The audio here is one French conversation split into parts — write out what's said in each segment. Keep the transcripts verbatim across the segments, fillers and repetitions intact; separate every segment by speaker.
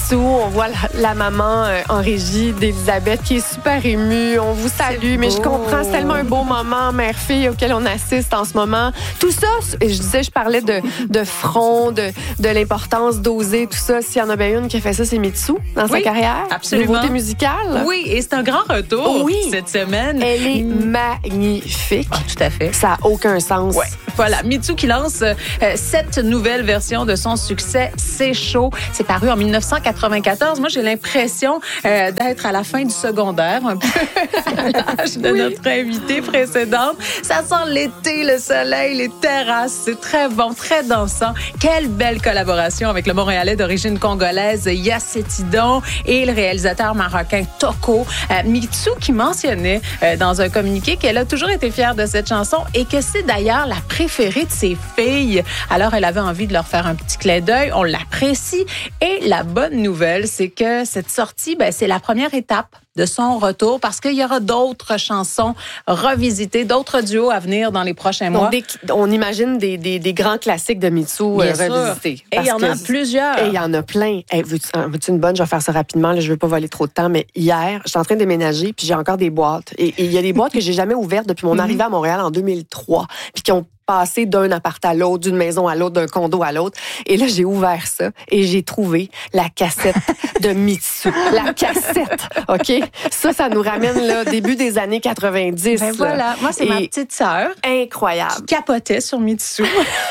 Speaker 1: Mitsou. On voit la, la maman euh, en régie d'Elisabeth qui est super émue. On vous salue, mais je comprends, c'est tellement un beau moment, mère-fille, auquel on assiste en ce moment. Tout ça, et je disais, je parlais de, de front, de, de l'importance d'oser, tout ça. S'il y en a bien une qui a fait ça, c'est Mitsou dans
Speaker 2: oui,
Speaker 1: sa carrière.
Speaker 2: Absolument.
Speaker 1: Nouveauté musicale.
Speaker 2: Oui, et c'est un grand retour
Speaker 1: oui.
Speaker 2: cette semaine.
Speaker 1: Elle est magnifique.
Speaker 2: Ah, tout à fait.
Speaker 1: Ça n'a aucun sens.
Speaker 2: Ouais. Voilà, Mitsou qui lance euh, cette nouvelle version de son succès C'est chaud. C'est paru en dix-neuf cent quatre-vingt-quatorze. Moi, j'ai l'impression euh, d'être à la fin du secondaire, un peu à l'âge de oui. notre invitée précédente. Ça sent l'été, le soleil, les terrasses. C'est très bon, très dansant. Quelle belle collaboration avec le Montréalais d'origine congolaise Yacetidon et le réalisateur marocain Toko. Euh, Mitsou qui mentionnait euh, dans un communiqué qu'elle a toujours été fière de cette chanson et que c'est d'ailleurs la préférée de ses filles. Alors, elle avait envie de leur faire un petit clin d'œil. On l'apprécie. Et la bonne nouvelle, c'est que cette sortie, ben, c'est la première étape de son retour parce qu'il y aura d'autres chansons revisitées, d'autres duos à venir dans les prochains mois.
Speaker 1: Donc, des, on imagine des, des, des grands classiques de Mitsou euh, revisités.
Speaker 2: Et il y en a plusieurs.
Speaker 1: Et il y en a plein. Hey, veux-tu, veux-tu une bonne? Je vais faire ça rapidement. Là, je ne veux pas voler trop de temps, mais hier, je suis en train de déménager puis j'ai encore des boîtes. Et il y a des boîtes que j'ai jamais ouvertes depuis mon arrivée à Montréal en deux mille trois puis qui ont passé d'un appart à l'autre, d'une maison à l'autre, d'un condo à l'autre. Et là, j'ai ouvert ça et j'ai trouvé la cassette de Mitsou. La cassette, OK? Ça, ça nous ramène là début des années quatre-vingt-dix.
Speaker 2: Ben voilà. Moi, c'est et ma petite sœur.
Speaker 1: Incroyable.
Speaker 2: Qui capotait sur Mitsou.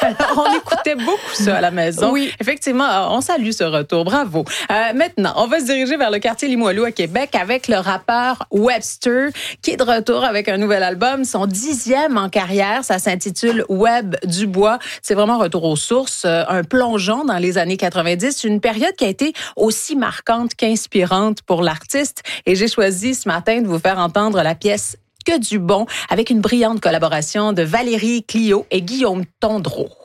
Speaker 2: On écoutait beaucoup ça à la maison.
Speaker 1: Oui.
Speaker 2: Effectivement, on salue ce retour. Bravo. Euh, maintenant, on va se diriger vers le quartier Limoilou à Québec avec le rappeur Webster qui est de retour avec un nouvel album, son dixième en carrière. Ça s'intitule Web du bois. C'est vraiment un retour aux sources, un plongeon dans les années quatre-vingt-dix, une période qui a été aussi marquante qu'inspirante pour l'artiste. Et j'ai choisi ce matin de vous faire entendre la pièce Que du bon avec une brillante collaboration de Valérie Clio et Guillaume Tondreau.